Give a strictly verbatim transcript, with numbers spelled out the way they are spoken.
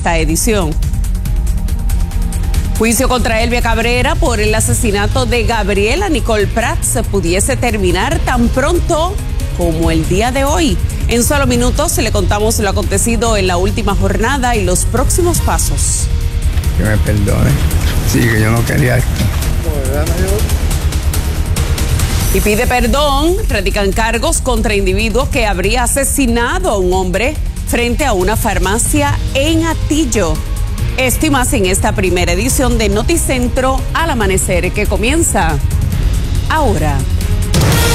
esta edición. Juicio contra Elvia Cabrera por el asesinato de Gabriela Nicole Prats pudiese terminar tan pronto como el día de hoy. En solo minutos le contamos lo acontecido en la última jornada y los próximos pasos. Que me perdone. Sí, que yo no quería esto. Y pide perdón. Radican cargos contra individuo que habría asesinado a un hombre frente a una farmacia en Atillo. Esto y más en esta primera edición de Noticentro al Amanecer, que comienza ahora.